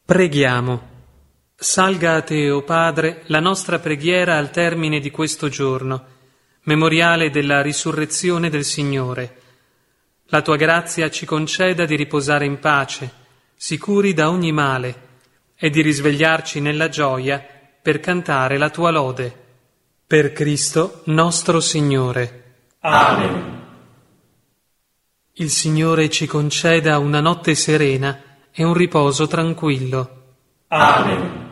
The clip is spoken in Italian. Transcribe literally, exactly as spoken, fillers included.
Preghiamo. Salga a te, o Padre, la nostra preghiera al termine di questo giorno, memoriale della risurrezione del Signore. La tua grazia ci conceda di riposare in pace, sicuri da ogni male, e di risvegliarci nella gioia per cantare la tua lode. Per Cristo nostro Signore. Amen. Il Signore ci conceda una notte serena e un riposo tranquillo. Amen.